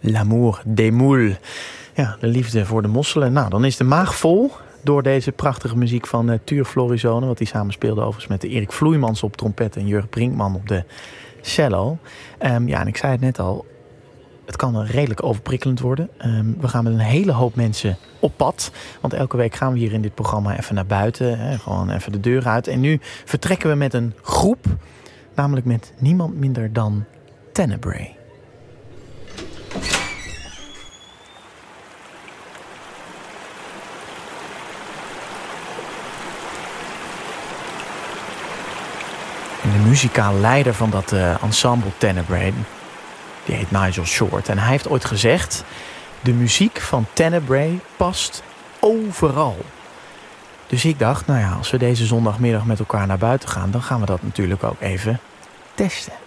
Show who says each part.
Speaker 1: L'amour des moules. Ja, de liefde voor de mosselen. Nou, dan is de maag vol door deze prachtige muziek van Tuur Florisone. Wat hij samenspeelde overigens met de Erik Vloeimans op trompet en Jurgen Brinkman op de cello. En ik zei het net al. Het kan redelijk overprikkelend worden. We gaan met een hele hoop mensen op pad. Want elke week gaan we hier in dit programma even naar buiten. Gewoon even de deur uit. En nu vertrekken we met een groep. Namelijk met niemand minder dan Tenebrae. En de muzikale leider van dat ensemble Tenebrae, die heet Nigel Short. En hij heeft ooit gezegd, de muziek van Tenebrae past overal. Dus ik dacht, als we deze zondagmiddag met elkaar naar buiten gaan, dan gaan we dat natuurlijk ook even testen.